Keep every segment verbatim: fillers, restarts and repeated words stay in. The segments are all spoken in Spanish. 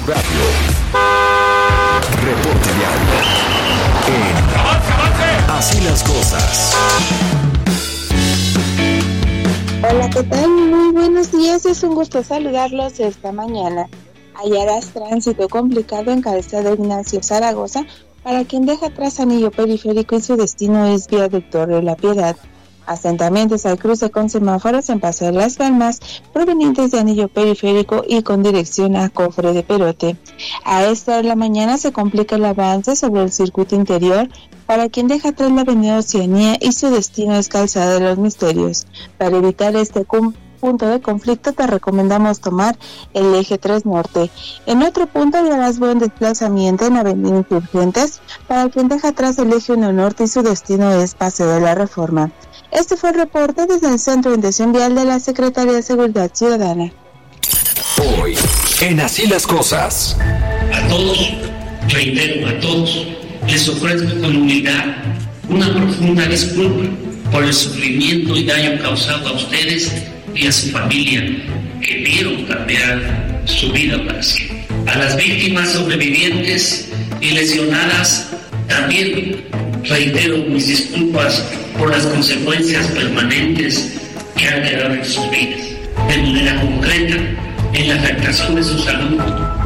Radio. Reporte Diario. En Así las Cosas. Hola, ¿qué tal? Muy buenos días, es un gusto saludarlos esta mañana. Hallarás tránsito complicado en Calzada Ignacio Zaragoza para quien deja atrás Anillo Periférico y su destino es Viaducto de la Piedad. Asentamientos al cruce con semáforos en Paso de las Palmas, provenientes de Anillo Periférico y con dirección a Cofre de Perote. A esta hora de la mañana se complica el avance sobre el circuito interior para quien deja atrás la avenida Oceanía y su destino es Calzada de los Misterios. Para evitar este cum- punto de conflicto te recomendamos tomar el eje tres Norte. En otro punto hallarás buen desplazamiento en avenida Insurgentes para quien deja atrás el eje uno Norte y su destino es Paseo de la Reforma. Este fue el reporte desde el Centro de Orientación Vial de la Secretaría de Seguridad Ciudadana. Hoy, en Así las Cosas. A todos, reitero, a todos, les ofrezco con humildad una profunda disculpa por el sufrimiento y daño causado a ustedes y a su familia que vieron cambiar su vida para siempre. A las víctimas sobrevivientes y lesionadas también reitero mis disculpas por las consecuencias permanentes que han quedado en sus vidas, de manera concreta en la afectación de su salud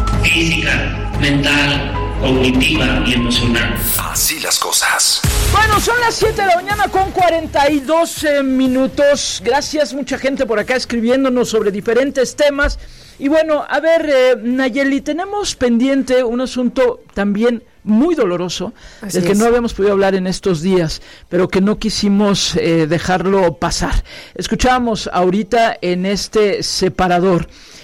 física, mental, cognitiva y emocional. Así las cosas. Bueno, son las siete de la mañana con cuarenta y dos eh, minutos. Gracias, mucha gente por acá escribiéndonos sobre diferentes temas. Y bueno, a ver, eh, Nayeli, tenemos pendiente un asunto también muy doloroso, Así del que es. no habíamos podido hablar en estos días, pero que no quisimos eh, dejarlo pasar. Escuchábamos ahorita en este separador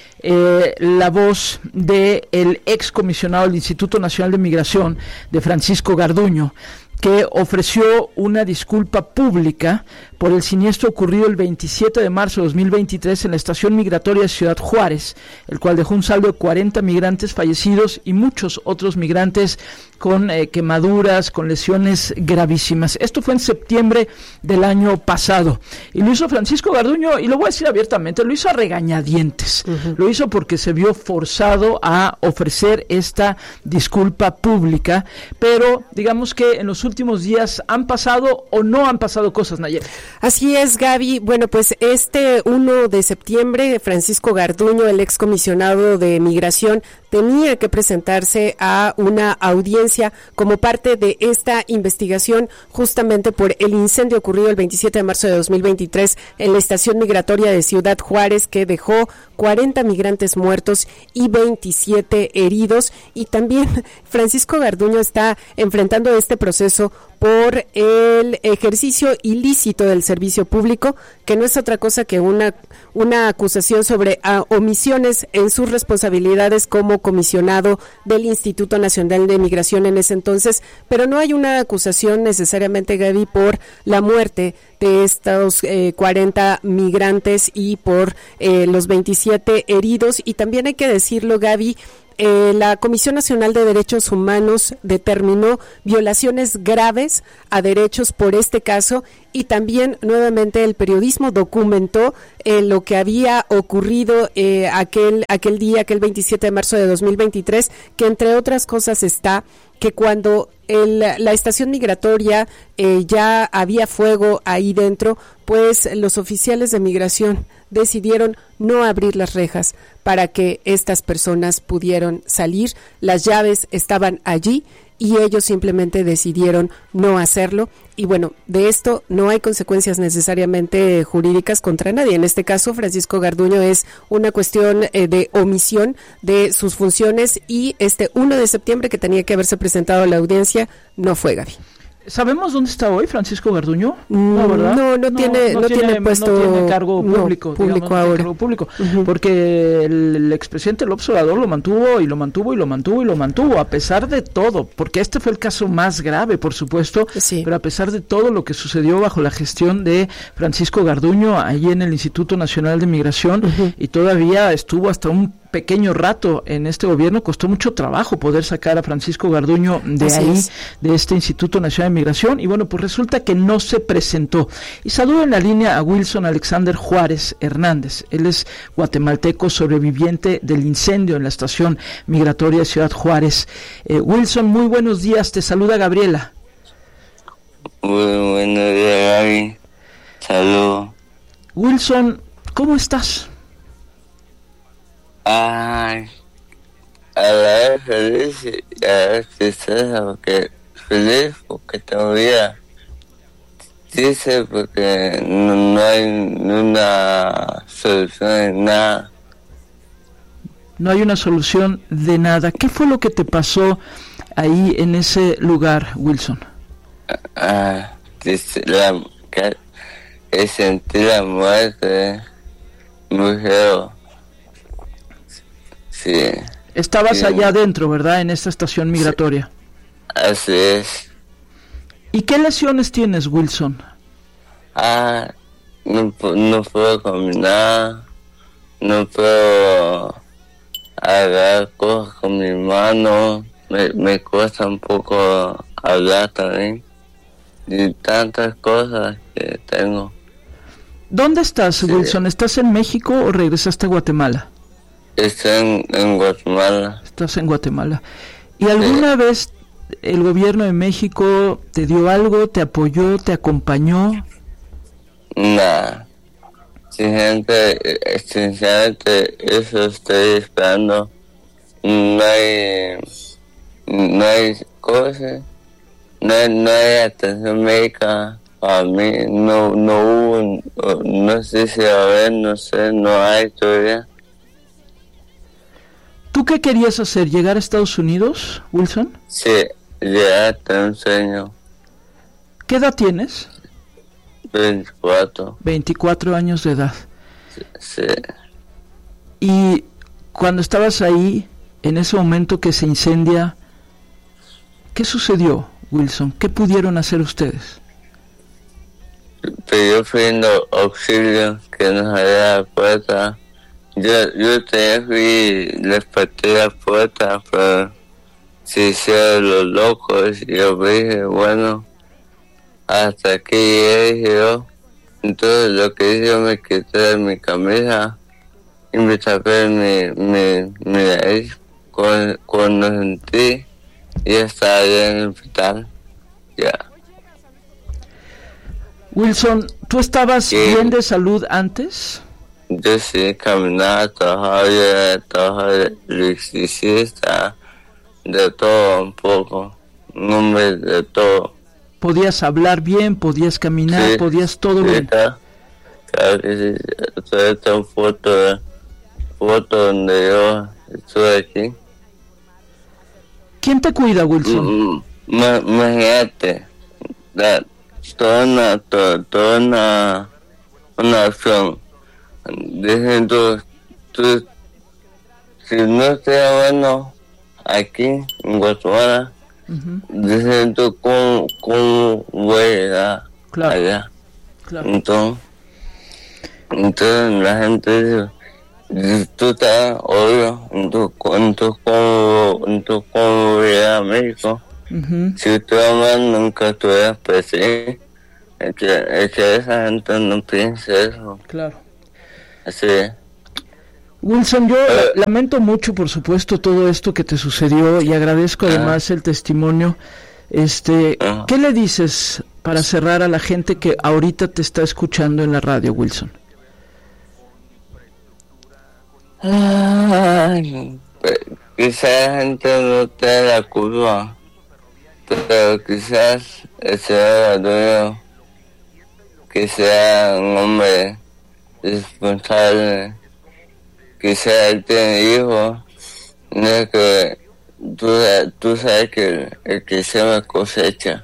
Eh, la voz de el ex comisionado del Instituto Nacional de Migración, de Francisco Garduño, que ofreció una disculpa pública por el siniestro ocurrido el veintisiete de marzo de dos mil veintitrés en la estación migratoria de Ciudad Juárez, el cual dejó un saldo de cuarenta migrantes fallecidos y muchos otros migrantes con eh, quemaduras, con lesiones gravísimas. Esto fue en septiembre del año pasado. Y lo hizo Francisco Garduño, y lo voy a decir abiertamente, lo hizo a regañadientes. Uh-huh. Lo hizo porque se vio forzado a ofrecer esta disculpa pública, pero digamos que en los últimos días han pasado o no han pasado cosas, Nayeli. Así es, Gaby. Bueno, pues este primero de septiembre, Francisco Garduño, el excomisionado de Migración, tenía que presentarse a una audiencia como parte de esta investigación justamente por el incendio ocurrido el veintisiete de marzo de dos mil veintitrés en la estación migratoria de Ciudad Juárez, que dejó cuarenta migrantes muertos y veintisiete heridos. Y también Francisco Garduño está enfrentando este proceso por el ejercicio ilícito del servicio público, que no es otra cosa que una una acusación sobre uh, omisiones en sus responsabilidades como comisionado del Instituto Nacional de Migración en ese entonces, pero no hay una acusación necesariamente, Gaby, por la muerte de estos eh, cuarenta migrantes y por eh, los veintisiete heridos. Y también hay que decirlo, Gaby, Eh, la Comisión Nacional de Derechos Humanos determinó violaciones graves a derechos por este caso, y también nuevamente el periodismo documentó eh, lo que había ocurrido eh, aquel aquel día, aquel veintisiete de marzo de dos mil veintitrés, que entre otras cosas está que cuando el, la estación migratoria eh, ya había fuego ahí dentro, pues los oficiales de migración decidieron no abrir las rejas para que estas personas pudieran salir. Las llaves estaban allí y ellos simplemente decidieron no hacerlo. Y bueno, de esto no hay consecuencias necesariamente jurídicas contra nadie. En este caso, Francisco Garduño es una cuestión eh, de omisión de sus funciones, y este primero de septiembre, que tenía que haberse presentado a la audiencia, no fue, Gaby. ¿Sabemos dónde está hoy Francisco Garduño? No, ¿verdad? No, no, no tiene, no, no tiene, tiene puesto, no tiene cargo público, no, público digamos, ahora. Cargo público, uh-huh. Porque el, el expresidente López Obrador lo mantuvo y lo mantuvo y lo mantuvo y lo mantuvo a pesar de todo, porque este fue el caso más grave, por supuesto, sí. Pero a pesar de todo lo que sucedió bajo la gestión de Francisco Garduño ahí en el Instituto Nacional de Migración, uh-huh. Y todavía estuvo hasta un pequeño rato en este gobierno, costó mucho trabajo poder sacar a Francisco Garduño de Así ahí, es. de este Instituto Nacional de Migración, y bueno, pues resulta que no se presentó. Y saludo en la línea a Wilson Alexander Juárez Hernández. Él es guatemalteco sobreviviente del incendio en la estación migratoria de Ciudad Juárez. Eh, Wilson, muy buenos días, te saluda Gabriela. Muy buenos días, Gaby. Saludos. Wilson, ¿cómo estás? Ay, a la vez feliz y a la vez tristeza, porque feliz porque todavía dice porque no, no hay una solución de nada. No hay una solución de nada. ¿Qué fue lo que te pasó ahí en ese lugar, Wilson? Ah, dice la que, que sentí la muerte muy feo. Sí. Estabas sí. allá adentro, ¿verdad? En esta estación migratoria. Sí. Así es. ¿Y qué lesiones tienes, Wilson? Ah, no, no puedo caminar, no puedo agarrar cosas con mi mano, me, me cuesta un poco hablar también, y tantas cosas que tengo. ¿Dónde estás, sí. Wilson? ¿Estás en México o regresaste a Guatemala? Estoy en, en Guatemala. Estás en Guatemala. ¿Y alguna sí. vez el gobierno de México te dio algo, te apoyó, te acompañó? Nada. Sinceramente, sinceramente, eso estoy esperando. No hay, no hay cosas, no hay, no hay atención médica para mí, no, no hubo, no sé si va a haber, no sé, no hay todavía. ¿Tú qué querías hacer? ¿Llegar a Estados Unidos, Wilson? Sí, llegar a un sueño. ¿Qué edad tienes? veinticuatro. veinticuatro años de edad. Sí, sí. Y cuando estabas ahí, en ese momento que se incendia, ¿qué sucedió, Wilson? ¿Qué pudieron hacer ustedes? Pero yo pidiendo auxilio, que nos abría la puerta. Yo, yo te fui, les partí la puerta, pero se hicieron los locos, y yo dije, bueno, hasta aquí llegué, dije yo. Entonces lo que hice, yo me quité mi camisa y me tapé mi, mi, mi nariz. Cuando, cuando sentí, ya estaba ya en el hospital, ya. Wilson, ¿tú estabas sí. bien de salud antes? Yo sí, caminaba, trabajaba, yo trabajaba de electricista, de todo un poco, un hombre de todo. ¿Podías hablar bien, podías caminar, sí, podías todo sí, bien? Claro, claro que sí, esta es foto, foto donde yo estuve aquí. ¿Quién te cuida, Wilson? Imagínate, toda una, toda, toda una, una acción. Dicen tú, tú, si no estés bueno aquí en Guatemala, uh-huh. dicen tú, ¿cómo, cómo voy a llegar claro. allá? Claro. Entonces, entonces la gente dice, tú estás obvio, entonces, entonces, ¿cómo, entonces, ¿cómo voy a llegar a México? Uh-huh. Si tu mamá nunca estuvieras presente, es que, es que esa gente no piensa eso. Claro. Sí. Wilson, yo uh, lamento mucho, por supuesto, todo esto que te sucedió y agradezco además uh, el testimonio. Este, uh, ¿qué le dices para cerrar a la gente que ahorita te está escuchando en la radio, Wilson? Ay, quizás la gente no te da la culpa, pero quizás el señor Garduño, que sea un hombre responsable, que sea él tiene hijos, no es que tú, tú sabes que el, el que siembra cosecha.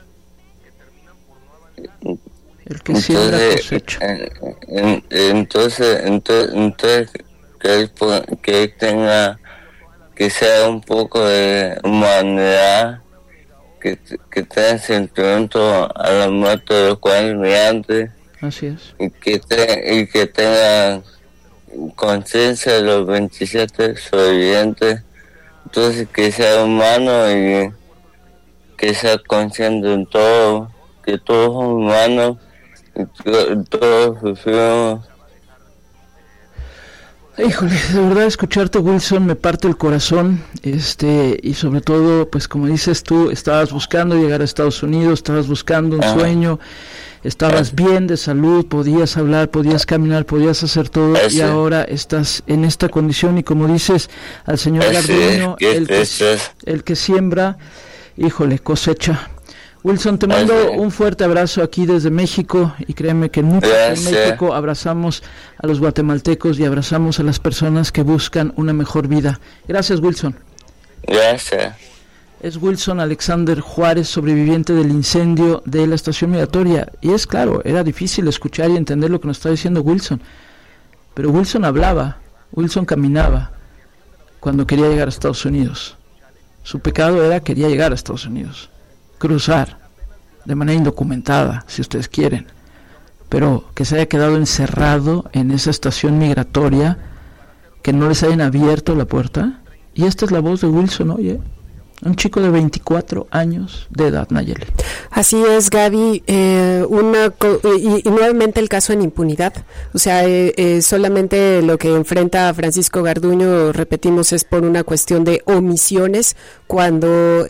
El que siembra cosecha. En, en, entonces, entonces, entonces que él, que él tenga, que sea un poco de humanidad, que, que tenga sentimiento a la muerte de los cuales migrantes. Así es. Y que, te, y que tenga conciencia de los veintisiete sobrevivientes. Entonces que sea humano y que sea consciente en todo, que todos son humanos y to- todos sufrimos. Híjole, de verdad escucharte, Wilson, me parte el corazón, este, y sobre todo, pues como dices tú, estabas buscando llegar a Estados Unidos, estabas buscando un Ajá. sueño, estabas bien de salud, podías hablar, podías caminar, podías hacer todo, Ese. y ahora estás en esta condición, y como dices al señor Ese. Garduño, el que, el que siembra, híjole, cosecha. Wilson, te mando Ese. un fuerte abrazo aquí desde México, y créeme que muchos en México abrazamos a los guatemaltecos y abrazamos a las personas que buscan una mejor vida. Gracias, Wilson. Gracias. Es Wilson Alexander Juárez, sobreviviente del incendio de la estación migratoria. Y es claro, era difícil escuchar y entender lo que nos está diciendo Wilson. Pero Wilson hablaba, Wilson caminaba cuando quería llegar a Estados Unidos. Su pecado era quería llegar a Estados Unidos. Cruzar de manera indocumentada, si ustedes quieren, pero que se haya quedado encerrado en esa estación migratoria, que no les hayan abierto la puerta. Y esta es la voz de Wilson, oye, un chico de veinticuatro años de edad, Nayeli. Así es, Gaby, eh, una y, y nuevamente el caso en impunidad, o sea, eh, eh, solamente lo que enfrenta Francisco Garduño, repetimos, es por una cuestión de omisiones, cuando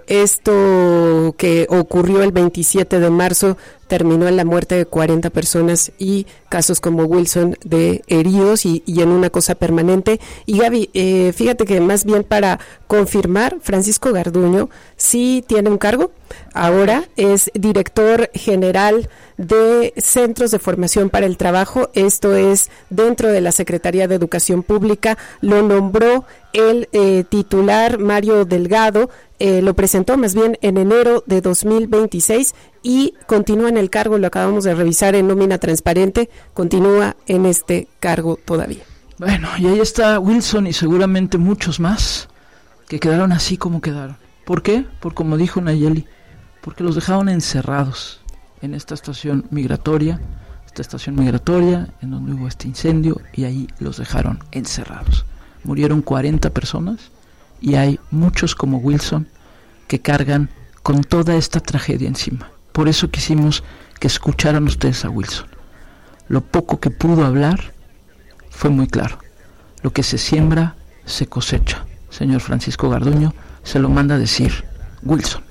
esto que ocurrió el veintisiete de marzo terminó en la muerte de cuarenta personas y casos como Wilson de heridos y, y en una cosa permanente. Y Gaby, eh, fíjate que más bien para confirmar, Francisco Garduño sí tiene un cargo, ahora es director general de Centros de Formación para el Trabajo, esto es dentro de la Secretaría de Educación Pública, lo nombró el eh, titular Mario Delgado, eh, lo presentó más bien en enero de dos mil veintiséis y continúa en el cargo, lo acabamos de revisar en nómina transparente, continúa en este cargo todavía. Bueno, y ahí está Wilson y seguramente muchos más que quedaron así como quedaron. ¿Por qué? Por como dijo Nayeli, porque los dejaron encerrados en esta estación migratoria, esta estación migratoria en donde hubo este incendio, y ahí los dejaron encerrados. Murieron cuarenta personas y hay muchos como Wilson que cargan con toda esta tragedia encima. Por eso quisimos que escucharan ustedes a Wilson. Lo poco que pudo hablar fue muy claro. Lo que se siembra, se cosecha. Señor Francisco Garduño, se lo manda a decir Wilson.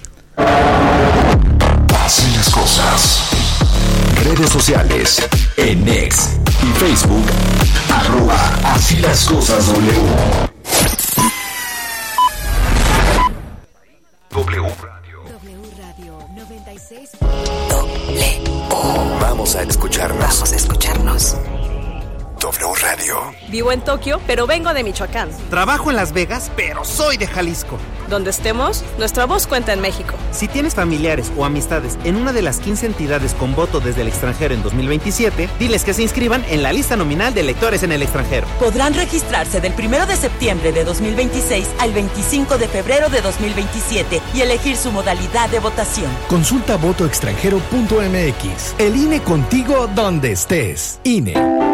Así las cosas. Redes sociales, en X y Facebook, arroba Así las cosas W. W Radio. W Radio noventa y seis. W. Vamos a escucharnos. Vamos a escucharnos. W Radio. Vivo en Tokio, pero vengo de Michoacán. Trabajo en Las Vegas, pero soy de Jalisco. Donde estemos, nuestra voz cuenta en México. Si tienes familiares o amistades en una de las quince entidades con voto desde el extranjero en dos mil veintisiete, diles que se inscriban en la lista nominal de electores en el extranjero. Podrán registrarse del primero de septiembre de dos mil veintiséis al veinticinco de febrero de dos mil veintisiete y elegir su modalidad de votación. Consulta voto extranjero punto m x. El I N E contigo donde estés. I N E.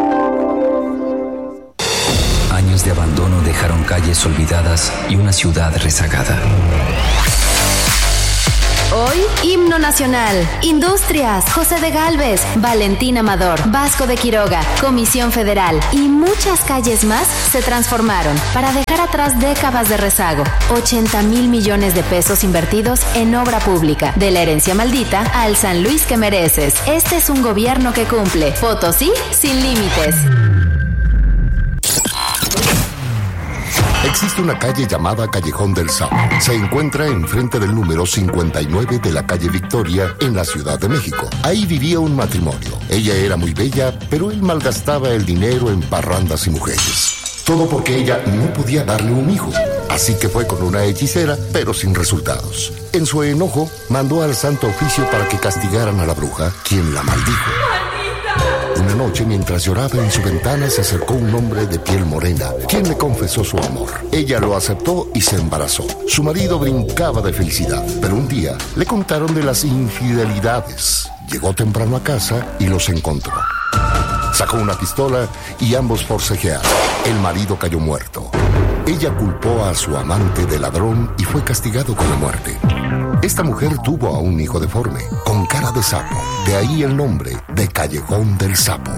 Años de abandono dejaron calles olvidadas y una ciudad rezagada. Hoy, himno nacional, Industrias, José de Gálvez, Valentín Amador, Vasco de Quiroga, Comisión Federal y muchas calles más se transformaron para dejar atrás décadas de rezago. ochenta mil millones de pesos invertidos en obra pública. De la herencia maldita al San Luis que mereces. Este es un gobierno que cumple. Potosí sin límites. Existe una calle llamada Callejón del Sapo. Se encuentra enfrente del número cincuenta y nueve de la calle Victoria, en la Ciudad de México. Ahí vivía un matrimonio. Ella era muy bella, pero él malgastaba el dinero en parrandas y mujeres. Todo porque ella no podía darle un hijo. Así que fue con una hechicera, pero sin resultados. En su enojo, mandó al Santo Oficio para que castigaran a la bruja, quien la maldijo. Una noche, mientras lloraba en su ventana, se acercó un hombre de piel morena, quien le confesó su amor. Ella lo aceptó y se embarazó. Su marido brincaba de felicidad, pero un día le contaron de las infidelidades. Llegó temprano a casa y los encontró. Sacó una pistola y ambos forcejearon. El marido cayó muerto. Ella culpó a su amante de ladrón y fue castigado con la muerte. Esta mujer tuvo a un hijo deforme, con cara de sapo. De ahí el nombre de Callejón del Sapo.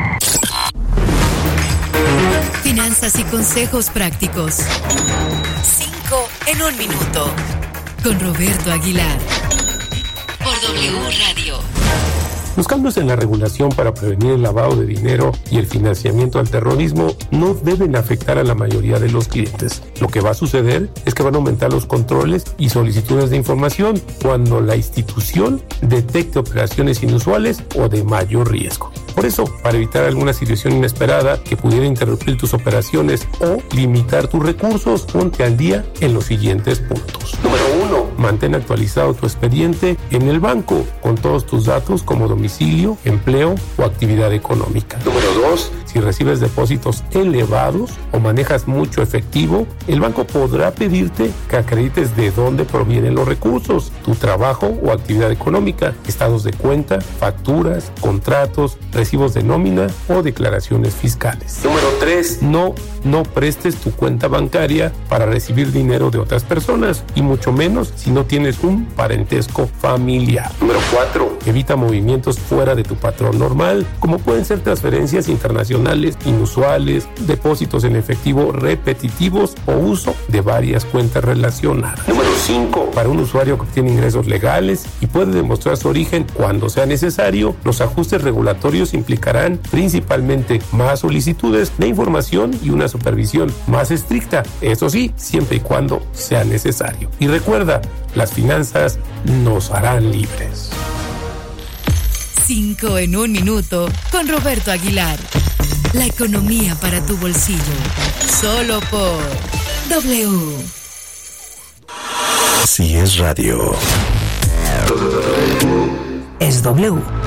Finanzas y consejos prácticos. Cinco en un minuto. Con Roberto Aguilar. Por W Radio. Los cambios en la regulación para prevenir el lavado de dinero y el financiamiento al terrorismo no deben afectar a la mayoría de los clientes. Lo que va a suceder es que van a aumentar los controles y solicitudes de información cuando la institución detecte operaciones inusuales o de mayor riesgo. Por eso, para evitar alguna situación inesperada que pudiera interrumpir tus operaciones o limitar tus recursos, ponte al día en los siguientes puntos. Número uno, mantén actualizado tu expediente en el banco con todos tus datos como domicilio, empleo o actividad económica. Número dos, si recibes depósitos elevados o manejas mucho efectivo, el banco podrá pedirte que acredites de dónde provienen los recursos, tu trabajo o actividad económica, estados de cuenta, facturas, contratos, recibos de nómina o declaraciones fiscales. Número tres, no, no prestes tu cuenta bancaria para recibir dinero de otras personas y mucho menos si no tienes un parentesco familiar. Número cuatro, evita movimientos fuera de tu patrón normal, como pueden ser transferencias internacionales inusuales, depósitos en efectivo repetitivos o uso de varias cuentas relacionadas. Número cinco, para un usuario que obtiene ingresos legales y puede demostrar su origen cuando sea necesario, los ajustes regulatorios implicarán principalmente más solicitudes de información y una supervisión más estricta, eso sí, siempre y cuando sea necesario. Y recuerda, las finanzas nos harán libres. Cinco en un minuto con Roberto Aguilar. La economía para tu bolsillo. Solo por W. Si es radio. Es W.